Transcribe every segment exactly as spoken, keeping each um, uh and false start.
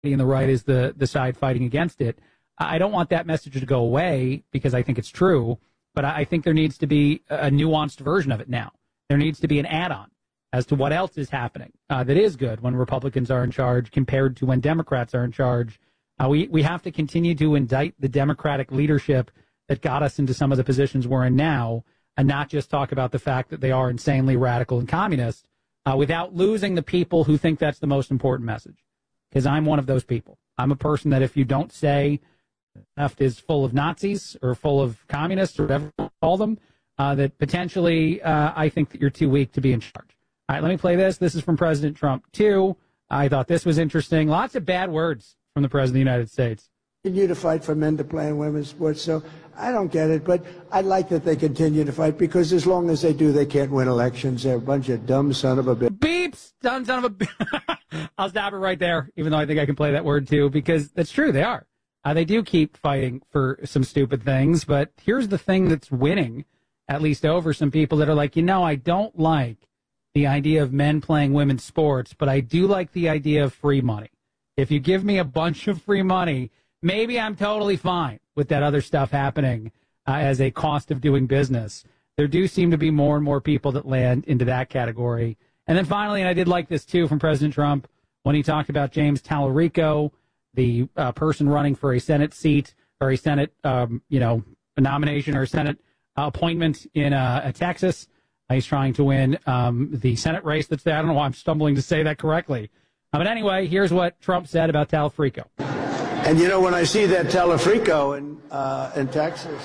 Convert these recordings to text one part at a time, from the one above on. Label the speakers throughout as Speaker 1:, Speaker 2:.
Speaker 1: and the right is the, the side fighting against it. I don't want that message to go away because I think it's true, but I think there needs to be a nuanced version of it now. There needs to be an add-on as to what else is happening uh, that is good when Republicans are in charge compared to when Democrats are in charge. Uh, we, we have to continue to indict the Democratic leadership that got us into some of the positions we're in now and not just talk about the fact that they are insanely radical and communist uh, without losing the people who think that's the most important message. Because I'm one of those people. I'm a person that if you don't say left is full of Nazis or full of communists or whatever you call them, uh, that potentially uh, I think that you're too weak to be in charge. All right, let me play this. This is from President Trump, too. I thought this was interesting. Lots of bad words from the President of the United States.
Speaker 2: Continue to fight for men to play in women's sports, so I don't get it, but I like that they continue to fight because as long as they do, they can't win elections. They're a bunch of dumb son of a bitch.
Speaker 1: Beeps, dumb son of a bitch. I'll stop it right there, even though I think I can play that word too, because that's true. They are. Uh, they do keep fighting for some stupid things, but here's the thing that's winning, at least over some people that are like, you know, I don't like the idea of men playing women's sports, but I do like the idea of free money. If you give me a bunch of free money, maybe I'm totally fine with that other stuff happening uh, as a cost of doing business. There do seem to be more and more people that land into that category. And then finally, and I did like this too from President Trump, when he talked about James Tallarico, the uh, person running for a Senate seat or a Senate, um, you know, a nomination or a Senate uh, appointment in uh, Texas. He's trying to win um, the Senate race that's there. I don't know why I'm stumbling to say that correctly. Uh, but anyway, here's what Trump said about Tallarico.
Speaker 2: And, you know, when I see that Tallarico in, uh, in Texas,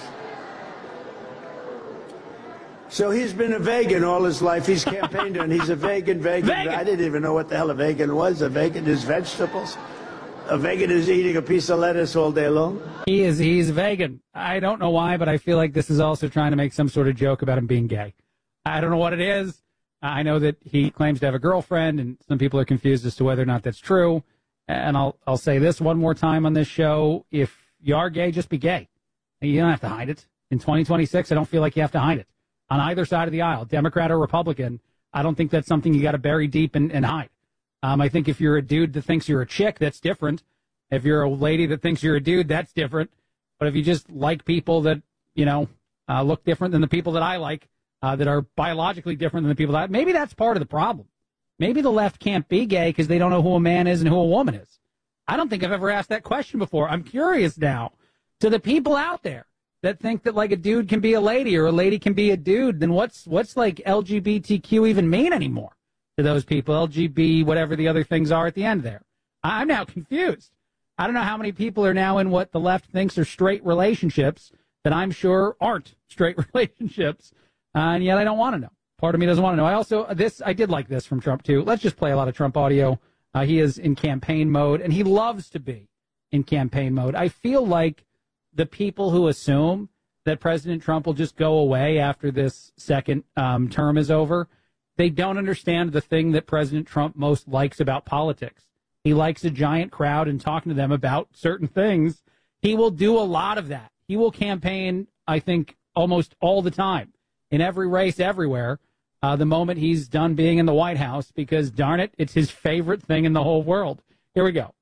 Speaker 2: so he's been a vegan all his life. He's campaigned and he's a vegan, vegan.
Speaker 1: Vegan.
Speaker 2: I didn't even know what the hell a vegan was. A vegan is vegetables. A vegan is eating a piece of lettuce all day long.
Speaker 1: He is, he's vegan. I don't know why, but I feel like this is also trying to make some sort of joke about him being gay. I don't know what it is. I know that he claims to have a girlfriend, and some people are confused as to whether or not that's true. And I'll I'll say this one more time on this show. If you are gay, just be gay. You don't have to hide it. In twenty twenty-six, I don't feel like you have to hide it. On either side of the aisle, Democrat or Republican, I don't think that's something you got to bury deep and, and hide. Um, I think if you're a dude that thinks you're a chick, that's different. If you're a lady that thinks you're a dude, that's different. But if you just like people that, you know, uh, look different than the people that I like, uh, that are biologically different than the people that, maybe that's part of the problem. Maybe the left can't be gay because they don't know who a man is and who a woman is. I don't think I've ever asked that question before. I'm curious now to the people out there that think that like a dude can be a lady or a lady can be a dude. Then what's what's like L G B T Q even mean anymore to those people? L G B, whatever the other things are at the end there. I'm now confused. I don't know how many people are now in what the left thinks are straight relationships that I'm sure aren't straight relationships, uh, and yet I don't want to know. Part of me doesn't want to know. I also, this, I did like this from Trump, too. Let's just play a lot of Trump audio. Uh, he is in campaign mode, and he loves to be in campaign mode. I feel like the people who assume that President Trump will just go away after this second um, term is over, they don't understand the thing that President Trump most likes about politics. He likes a giant crowd and talking to them about certain things. He will do a lot of that. He will campaign, I think, almost all the time in every race everywhere. Uh, the moment he's done being in the White House, because, darn it, it's his favorite thing in the whole world. Here we go.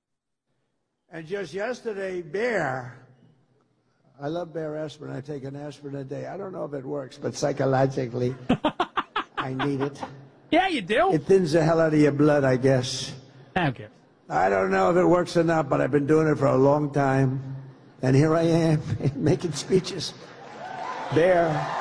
Speaker 2: And just yesterday, Bear, I love Bear aspirin. I take an aspirin a day. I don't know if it works, but psychologically, I need it.
Speaker 1: Yeah, you do.
Speaker 2: It thins the hell out of your blood, I guess.
Speaker 1: Okay.
Speaker 2: I don't know if it works or not, but I've been doing it for a long time. And here I am, making speeches. Bear.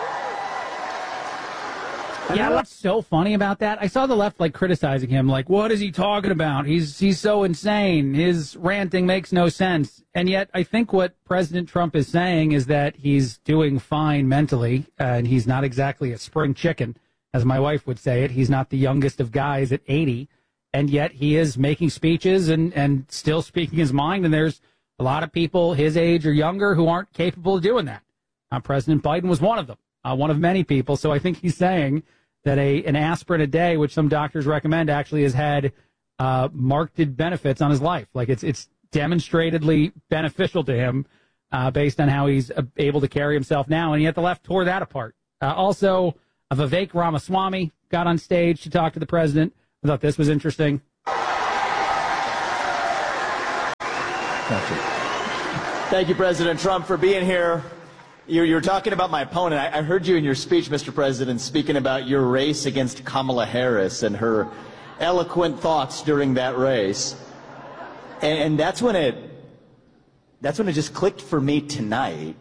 Speaker 1: You know what's so funny about that? I saw the left like criticizing him, like, what is he talking about? He's he's so insane. His ranting makes no sense. And yet I think what President Trump is saying is that he's doing fine mentally, uh, and he's not exactly a spring chicken, as my wife would say it. He's not the youngest of guys at eighty, and yet he is making speeches and, and still speaking his mind, and there's a lot of people his age or younger who aren't capable of doing that. Uh, President Biden was one of them. Uh, one of many people. So I think he's saying that a an aspirin a day, which some doctors recommend, actually has had uh, marked benefits on his life. Like it's it's demonstratedly beneficial to him uh, based on how he's uh, able to carry himself now. And yet the left tore that apart. Uh, also, Vivek Ramaswamy got on stage to talk to the president. I thought this was interesting.
Speaker 3: Thank you.
Speaker 4: Thank you, President Trump, for being here. You, you were talking about my opponent. I, I heard you in your speech, Mister President, speaking about your race against Kamala Harris and her eloquent thoughts during that race. And, and that's when it, that's when it just clicked for me tonight.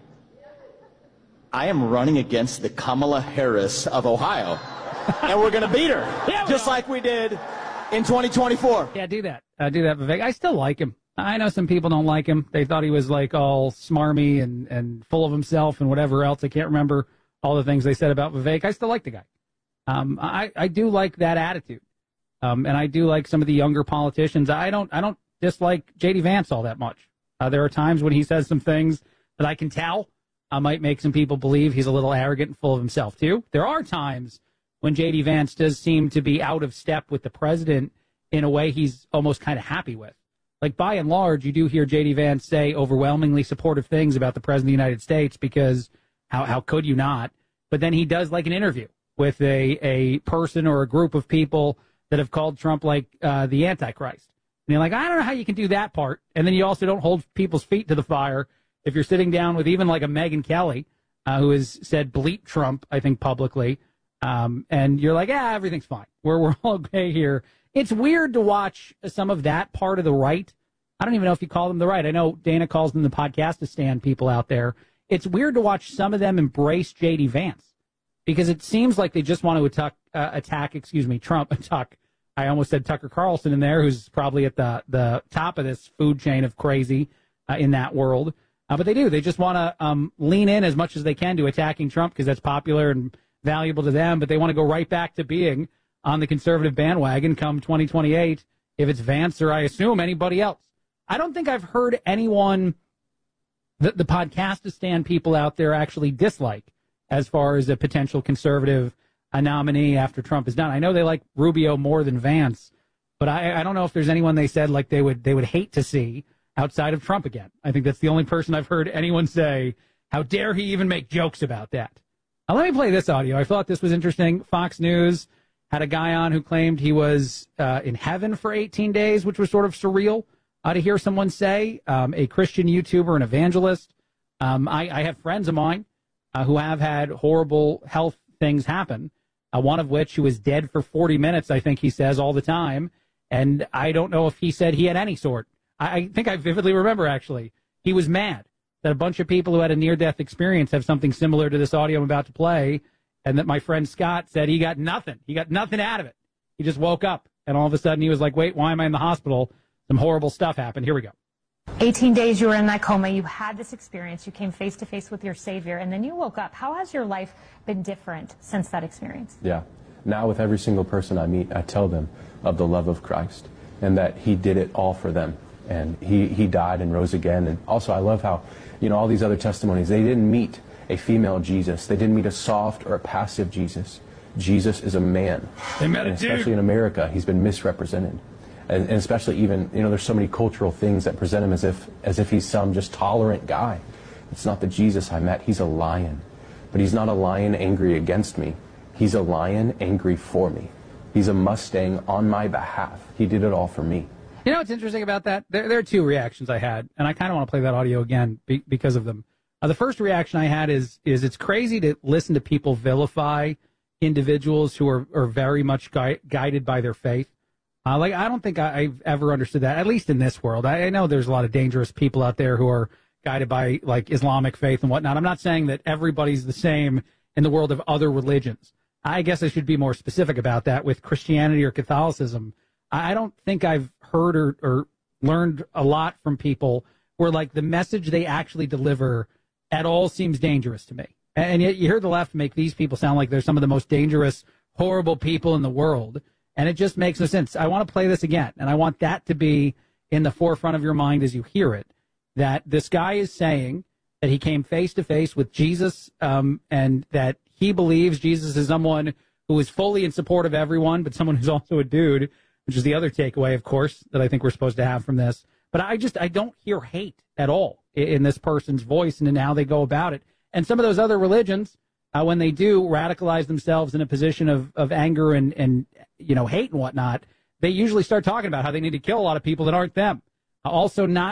Speaker 4: I am running against the Kamala Harris of Ohio, and we're going to beat her,
Speaker 1: yeah,
Speaker 4: just like we did in twenty twenty-four.
Speaker 1: Yeah, do that. Uh, do that, Vivek. I still like him. I know some people don't like him. They thought he was like all smarmy and, and full of himself and whatever else. I can't remember all the things they said about Vivek. I still like the guy. Um, I, I do like that attitude. Um, and I do like some of the younger politicians. I don't, I don't dislike J D Vance all that much. Uh, there are times when he says some things that I can tell uh, might make some people believe he's a little arrogant and full of himself too. There are times when J D Vance does seem to be out of step with the president in a way he's almost kind of happy with. Like, by and large, you do hear J D Vance say overwhelmingly supportive things about the President of the United States because how how could you not? But then he does, like, an interview with a, a person or a group of people that have called Trump, like, uh, the Antichrist. And you're like, I don't know how you can do that part. And then you also don't hold people's feet to the fire if you're sitting down with even, like, a Megyn Kelly, uh, who has said bleep Trump, I think, publicly. Um, and you're like, yeah, everything's fine. We're, we're all okay here. It's weird to watch some of that part of the right. I don't even know if you call them the right. I know Dana calls them the podcast-to-stand people out there. It's weird to watch some of them embrace J D Vance because it seems like they just want to attack, uh, attack excuse me, Trump, attack. I almost said Tucker Carlson in there, who's probably at the, the top of this food chain of crazy uh, in that world. Uh, but they do. They just want to um, lean in as much as they can to attacking Trump because that's popular and valuable to them. But they want to go right back to being on the conservative bandwagon come twenty twenty-eight, if it's Vance or I assume anybody else. I don't think I've heard anyone, the, the podcast-to-stand people out there actually dislike as far as a potential conservative a nominee after Trump is done. I know they like Rubio more than Vance, but I, I don't know if there's anyone they said like they would they would hate to see outside of Trump again. I think that's the only person I've heard anyone say, how dare he even make jokes about that. Now, let me play this audio. I thought this was interesting. Fox News had a guy on who claimed he was uh, in heaven for eighteen days, which was sort of surreal uh, to hear someone say, um, a Christian YouTuber and evangelist. Um, I, I have friends of mine uh, who have had horrible health things happen, uh, one of which who was dead for forty minutes, I think he says all the time. And I don't know if he said he had any sort. I, I think I vividly remember, actually, he was mad that a bunch of people who had a near-death experience have something similar to this audio I'm about to play, and that my friend Scott said he got nothing. He got nothing out of it. He just woke up, and all of a sudden he was like, wait, why am I in the hospital? Some horrible stuff happened. Here we go.
Speaker 5: eighteen days you were in that coma. You had this experience. You came face-to-face with your Savior, and then you woke up. How has your life been different since that experience?
Speaker 3: Yeah. Now with every single person I meet, I tell them of the love of Christ and that he did it all for them. And he, he died and rose again. And also I love how, you know, all these other testimonies, they didn't meet a female Jesus. They didn't meet a soft or a passive Jesus. Jesus is a man.
Speaker 1: They met
Speaker 3: and
Speaker 1: a dude.
Speaker 3: especially in America, he's been misrepresented. And, and especially even, you know, there's so many cultural things that present him as if as if he's some just tolerant guy. It's not the Jesus I met. He's a lion. But he's not a lion angry against me. He's a lion angry for me. He's a Mustang on my behalf. He did it all for me.
Speaker 1: You know what's interesting about that? There, there are two reactions I had, and I kind of want to play that audio again be, because of them. Uh, the first reaction I had is is it's crazy to listen to people vilify individuals who are, are very much gui- guided by their faith. Uh, like, I don't think I, I've ever understood that, at least in this world. I, I know there's a lot of dangerous people out there who are guided by, like, Islamic faith and whatnot. I'm not saying that everybody's the same in the world of other religions. I guess I should be more specific about that with Christianity or Catholicism. I don't think I've heard or, or learned a lot from people where, like, the message they actually deliver at all seems dangerous to me. And yet you hear the left make these people sound like they're some of the most dangerous, horrible people in the world. And it just makes no sense. I want to play this again, and I want that to be in the forefront of your mind as you hear it, that this guy is saying that he came face-to-face with Jesus um, and that he believes Jesus is someone who is fully in support of everyone, but someone who's also a dude, which is the other takeaway, of course, that I think we're supposed to have from this. But I just, I don't hear hate at all in, in this person's voice and in how they go about it. And some of those other religions, uh, when they do radicalize themselves in a position of, of anger and, and, you know, hate and whatnot, they usually start talking about how they need to kill a lot of people that aren't them. Uh, also not